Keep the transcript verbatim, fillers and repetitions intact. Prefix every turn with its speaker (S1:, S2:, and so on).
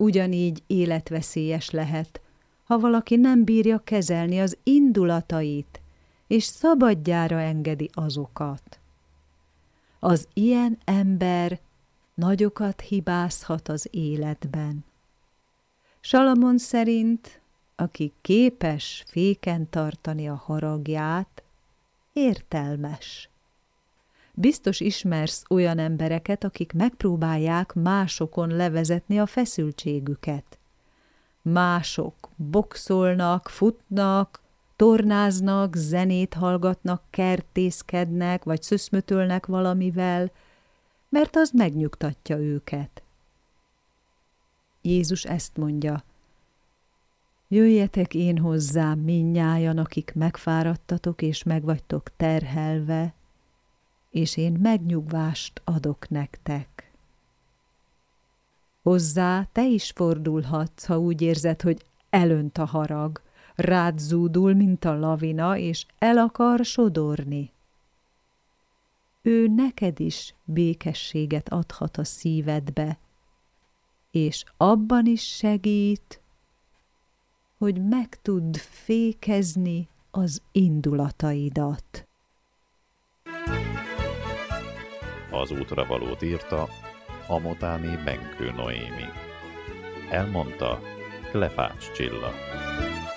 S1: Ugyanígy életveszélyes lehet, ha valaki nem bírja kezelni az indulatait, és szabadjára engedi azokat. Az ilyen ember nagyokat hibázhat az életben. Salamon szerint, aki képes féken tartani a haragját, értelmes. Biztos ismersz olyan embereket, akik megpróbálják másokon levezetni a feszültségüket. Mások boxolnak, futnak, tornáznak, zenét hallgatnak, kertészkednek, vagy szöszmötölnek valamivel, mert az megnyugtatja őket. Jézus ezt mondja: jöjjetek én hozzám mindnyájan, akik megfáradtatok és megvagytok terhelve, és én megnyugvást adok nektek. Hozzá te is fordulhatsz, ha úgy érzed, hogy elönt a harag, rád zúdul, mint a lavina, és el akar sodorni. Ő neked is békességet adhat a szívedbe, és abban is segít, hogy meg tudd fékezni az indulataidat.
S2: Az útravalót írta Amotáni Benkő Noémi. Elmondta Klepács Csilla.